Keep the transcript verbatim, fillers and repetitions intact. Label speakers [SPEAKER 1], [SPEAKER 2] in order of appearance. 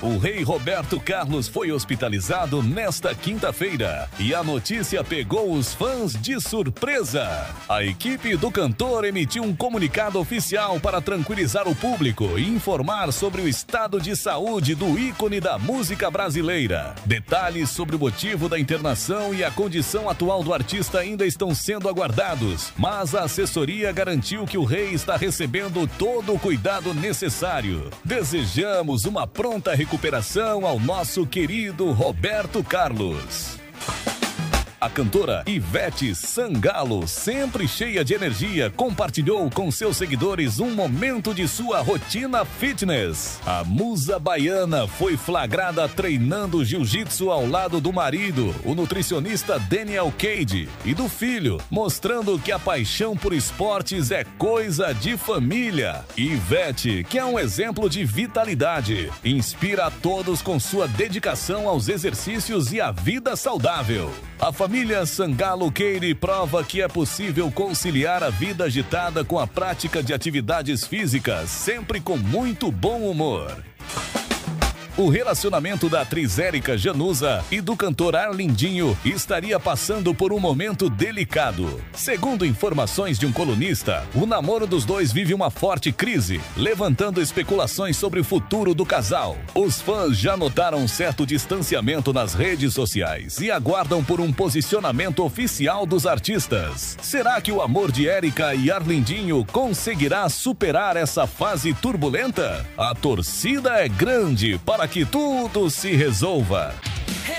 [SPEAKER 1] O rei Roberto Carlos foi hospitalizado nesta quinta-feira e a notícia pegou os fãs de surpresa. A equipe do cantor emitiu um comunicado oficial para tranquilizar o público e informar sobre o estado de saúde do ícone da música brasileira. Detalhes sobre o motivo da internação e a condição atual do artista ainda estão sendo aguardados, mas a assessoria garantiu que o rei está recebendo todo o cuidado necessário. Desejamos uma pronta recuperação ao nosso querido Roberto Carlos. A cantora Ivete Sangalo, sempre cheia de energia, compartilhou com seus seguidores um momento de sua rotina fitness. A musa baiana foi flagrada treinando jiu-jitsu ao lado do marido, o nutricionista Daniel Cade, e do filho, mostrando que a paixão por esportes é coisa de família. Ivete, que é um exemplo de vitalidade, inspira a todos com sua dedicação aos exercícios e à vida saudável. A família Sangalo Cade prova que é possível conciliar a vida agitada com a prática de atividades físicas, sempre com muito bom humor. O relacionamento da atriz Érica Januza e do cantor Arlindinho estaria passando por um momento delicado. Segundo informações de um colunista, o namoro dos dois vive uma forte crise, levantando especulações sobre o futuro do casal. Os fãs já notaram um certo distanciamento nas redes sociais e aguardam por um posicionamento oficial dos artistas. Será que o amor de Érica e Arlindinho conseguirá superar essa fase turbulenta? A torcida é grande para que tudo se resolva.